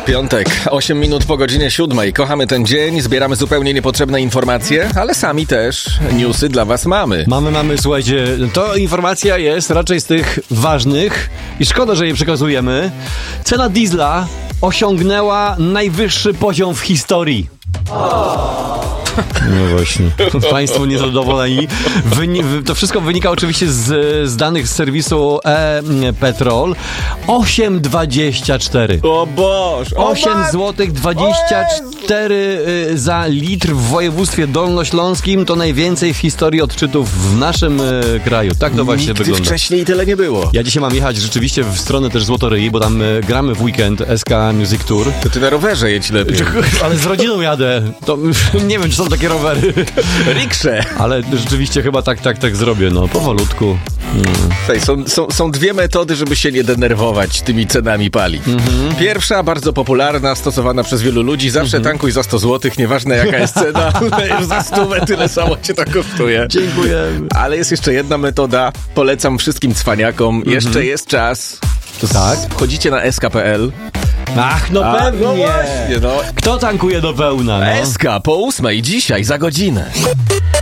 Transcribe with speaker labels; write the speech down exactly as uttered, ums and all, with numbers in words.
Speaker 1: Piątek, osiem minut po godzinie siódmej. Kochamy ten dzień, zbieramy zupełnie niepotrzebne informacje, ale sami też newsy dla was mamy.
Speaker 2: Mamy, mamy, słuchajcie, to informacja jest raczej z tych ważnych i szkoda, że je przekazujemy. Cena diesla osiągnęła najwyższy poziom w historii. No właśnie. Państwo niezadowoleni. Wyni- to wszystko wynika oczywiście z, z danych z serwisu e-Petrol. osiem dwadzieścia cztery.
Speaker 1: O Boż!
Speaker 2: osiem złotych dwadzieścia cztery za litr w województwie dolnośląskim. To najwięcej w historii odczytów w naszym y, kraju. Tak to właśnie
Speaker 1: Nigdy
Speaker 2: wygląda.
Speaker 1: wcześniej tyle nie było.
Speaker 2: Ja dzisiaj mam jechać rzeczywiście w stronę też Złotoryi, bo tam y, gramy w weekend S K Music Tour.
Speaker 1: To ty na rowerze jedź lepiej.
Speaker 2: Ale z rodziną jadę. To nie wiem, czy są takie rowery.
Speaker 1: Riksze.
Speaker 2: Ale rzeczywiście chyba tak, tak, tak zrobię, no, powolutku. Mm.
Speaker 1: Słuchaj, są, są, są dwie metody, żeby się nie denerwować tymi cenami paliw. Mm-hmm. Pierwsza, bardzo popularna, stosowana przez wielu ludzi. Zawsze mm-hmm. tankuj za sto złotych, nieważne jaka jest cena. Już za stówę tyle samo cię to kosztuje.
Speaker 2: Dziękuję.
Speaker 1: Ale jest jeszcze jedna metoda. Polecam wszystkim cwaniakom. Mm-hmm. Jeszcze jest czas. To tak? Wchodzicie na S K kropka P L.
Speaker 2: Ach, no
Speaker 1: A,
Speaker 2: pewnie.
Speaker 1: No właśnie, no.
Speaker 2: Kto tankuje do pełna, no?
Speaker 1: S K po ósmej dzisiaj za godzinę.